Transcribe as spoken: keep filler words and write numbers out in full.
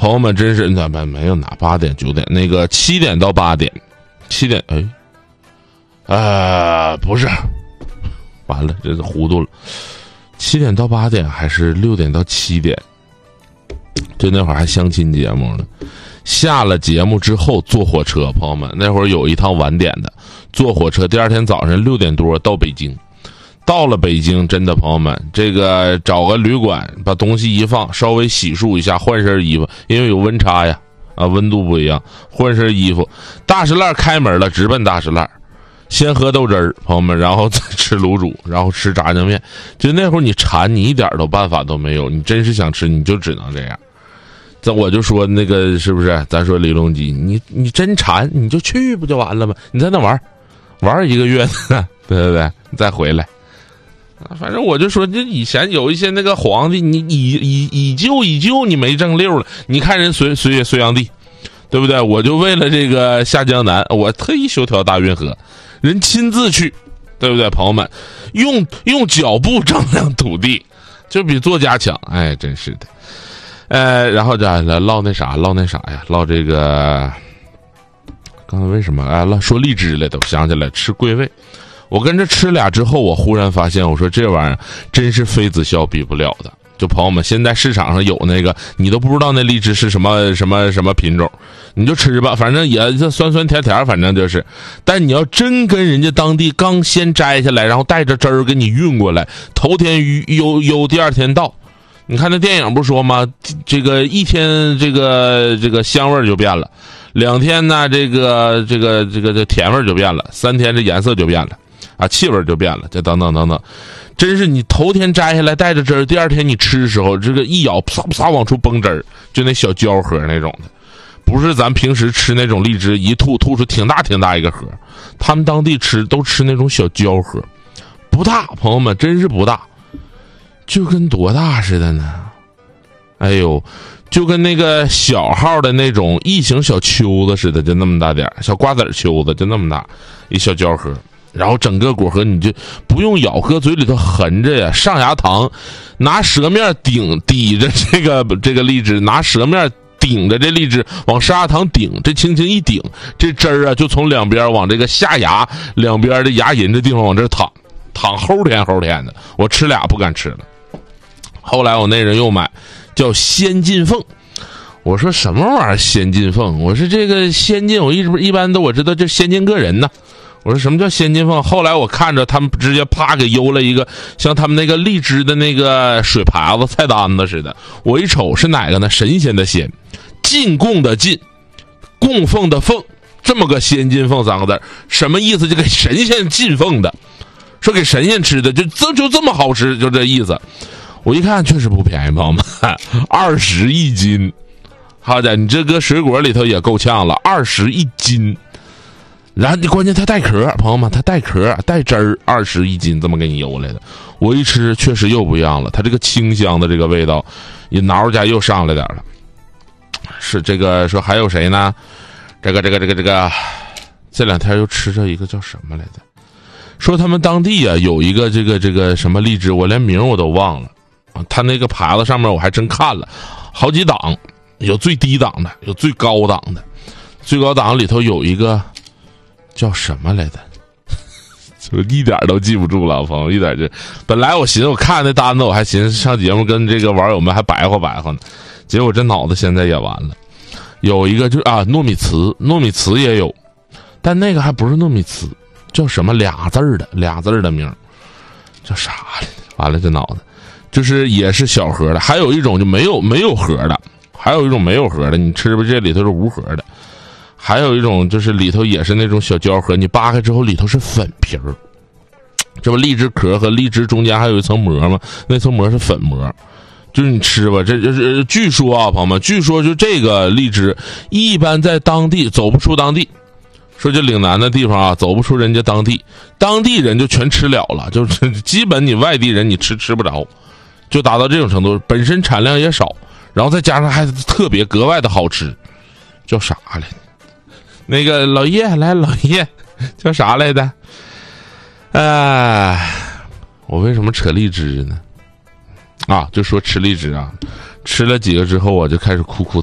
朋友们真是那没没有哪八点九点，那个七点到八点，七点哎，呃不是，完了这是糊涂了，七点到八点还是六点到七点？就那会儿还相亲节目呢。下了节目之后坐火车，朋友们那会儿有一趟晚点的，坐火车第二天早上六点多到北京。到了北京，真的朋友们，这个找个旅馆，把东西一放，稍微洗漱一下，换身衣服，因为有温差呀，啊，温度不一样，换身衣服。大石烂开门了，直奔大石烂，先喝豆汁儿，朋友们，然后再吃卤煮，然后吃炸酱面。就那会儿你馋，你一点都办法都没有，你真是想吃，你就只能这样。这我就说那个是不是？咱说李隆基，你你真馋，你就去不就完了吗？你在那玩，玩一个月，对对对，你再回来。反正我就说，这以前有一些那个皇帝，你以以以旧以旧，你没正溜了。你看人隋隋隋炀帝，对不对？我就为了这个下江南，我特意修条大运河，人亲自去，对不对？朋友们，用用脚步丈量土地，就比作家强。哎，真是的。呃，然后再来唠那啥，唠那啥呀，唠这个。刚才为什么哎唠说荔枝来的？我想起来吃桂味。我跟着吃俩之后，我忽然发现，我说这玩意儿真是妃子笑比不了的。就朋友们，现在市场上有那个，你都不知道那荔枝是什么什么什么品种，你就吃吧，反正也这酸酸甜甜，反正就是。但你要真跟人家当地刚先摘下来，然后带着汁儿给你运过来，头天邮邮第二天到。你看那电影不说吗？这个一天这个这个香味就变了，两天呢这个这个这个这甜味就变了，三天这颜色就变了。啊，气味就变了，这等等等等，真是你头天摘下来带着汁儿，第二天你吃的时候，这个一咬，啪啪往出崩汁儿，就那小胶盒那种的，不是咱平时吃那种荔枝一吐吐出挺大挺大一个盒，他们当地吃都吃那种小胶盒，不大，朋友们真是不大，就跟多大似的呢？哎呦，就跟那个小号的那种异形小球子似的，就那么大点儿，小瓜子球子就那么大，一小胶盒。然后整个果核你就不用咬，搁嘴里头含着呀，上牙膛，拿舌面顶抵着这个这个荔枝，拿舌面顶着这荔枝往上牙膛顶，这轻轻一顶，这汁儿啊就从两边往这个下牙两边的牙龈这地方往这淌，淌齁甜齁甜的。我吃俩不敢吃了。后来我那人又买叫仙进凤，我说什么玩意儿仙进凤？我说这个仙进，我一直一般都我知道这仙进个人呢。我说什么叫仙进凤？后来我看着他们直接啪给邮了一个像他们那个荔枝的那个水牌子菜单子似的。我一瞅是哪个呢？神仙的仙，进贡的进，供奉的奉，这么个仙进凤三个字，什么意思？就给神仙进奉的，说给神仙吃的，就这就这么好吃，就这意思。我一看确实不便宜，朋友们，二十一斤。好的，你这搁水果里头也够呛了，二十一斤。然后你关键它带壳，朋友们，它带壳带汁儿，二十一斤这么给你邮来的。我一吃确实又不一样了，它这个清香的这个味道，也挠家又上来点了。是这个说还有谁呢？这个这个这个这个，这两天又吃着一个叫什么来着？说他们当地啊有一个这个这个什么荔枝，我连名我都忘了啊。他那个牌子上面我还真看了，好几档，有最低档的，有最高档的，最高档里头有一个。叫什么来着？就一点都记不住了，朋友，一点就。本来我寻思，我看那单子，我还寻思上节目跟这个网友们还白话白话呢，结果这脑子现在也完了。有一个就啊，糯米糍，糯米糍也有，但那个还不是糯米糍，叫什么俩字儿的，俩字儿的名，叫啥来着？完了，这脑子就是也是小盒的，还有一种就没有没有盒的，还有一种没有盒的，你吃吧，这里头是无盒的。还有一种就是里头也是那种小胶盒，你扒开之后里头是粉皮儿，这不荔枝壳和荔枝中间还有一层膜吗？那层膜是粉膜，就是你吃吧，这就是据说啊，朋友们，据说就这个荔枝一般在当地走不出当地，说这岭南的地方啊，走不出人家当地，当地人就全吃了了，就是基本你外地人你吃吃不着，就达到这种程度，本身产量也少，然后再加上还特别格外的好吃，叫啥来着？那个老叶来，老叶叫啥来的？哎，我为什么扯荔枝呢？啊，就说吃荔枝啊，吃了几个之后我就开始哭哭